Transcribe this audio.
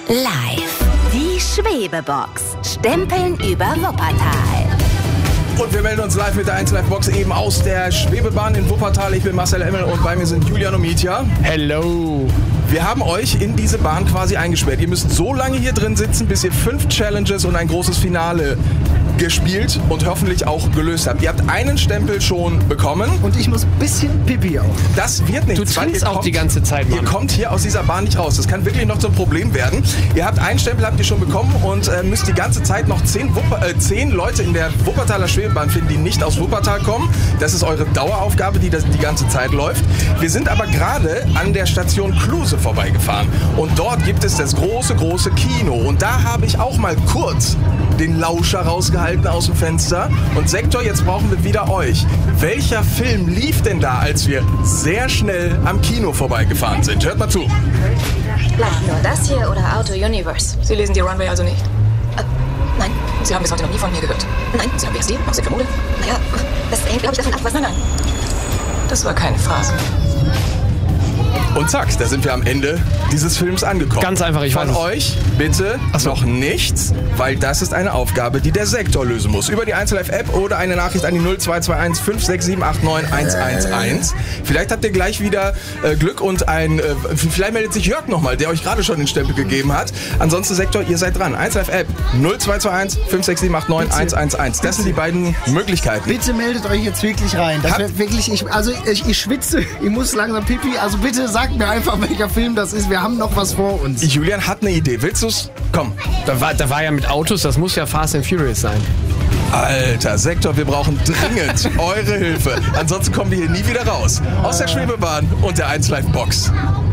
live. Die Schwebebox. Stempeln über Wuppertal. Und wir melden uns live mit der 1 Live Box eben aus der Schwebebahn in Wuppertal. Ich bin Marcel Emmel und bei mir sind Julian und Mitja. Hello. Wir haben euch in diese Bahn quasi eingesperrt. Ihr müsst so lange hier drin sitzen, bis ihr 5 Challenges und ein großes Finale gespielt und hoffentlich auch gelöst habt. Ihr habt einen Stempel schon bekommen. Und ich muss ein bisschen Pipi auch. Das wird nichts. Du trinkst auch die ganze Zeit, Mann. Ihr kommt hier aus dieser Bahn nicht raus. Das kann wirklich noch zum Problem werden. Ihr habt einen Stempel, habt ihr schon bekommen und müsst die ganze Zeit noch 10 Leute in der Wuppertaler Schwebebahn finden, die nicht aus Wuppertal kommen. Das ist eure Daueraufgabe, die die ganze Zeit läuft. Wir sind aber gerade an der Station Kluse vorbeigefahren. Und dort gibt es das große Kino. Und da habe ich auch mal kurz den Lauscher rausgehalten aus dem Fenster. Und Sektor, jetzt brauchen wir wieder euch. Welcher Film lief denn da, als wir sehr schnell am Kino vorbeigefahren sind? Hört mal zu. Bleibt nur das hier oder Auto Universe? Sie lesen die Runway also nicht? Nein. Sie haben bis heute noch nie von mir gehört? Nein. Sie haben BSD, auch Sektor Mode? Naja, das hängt, glaube ich, davon ab, was... Nein. Das war keine Phrase. Und zack, da sind wir am Ende dieses Films angekommen. Ganz einfach, ich weiß Von es. euch bitte noch nichts, weil das ist eine Aufgabe, die der Sektor lösen muss. Über die 1 Live App oder eine Nachricht an die 0221 56789 111. Vielleicht habt ihr gleich wieder Glück und vielleicht meldet sich Jörg nochmal, der euch gerade schon den Stempel gegeben hat. Ansonsten Sektor, ihr seid dran. 1 Live App 0221 56789 111. Das sind die beiden Möglichkeiten. Bitte meldet euch jetzt wirklich rein. Das wird wirklich, ich schwitze, ich muss langsam Pipi. Also bitte sagt mir einfach, welcher Film das ist. Wir haben noch was vor uns. Julian hat eine Idee. Willst du's? Komm. Da war ja mit Autos, das muss ja Fast and Furious sein. Alter, Sektor, wir brauchen dringend eure Hilfe. Ansonsten kommen wir hier nie wieder raus. Aus der Schwebebahn und der 1 Live Box.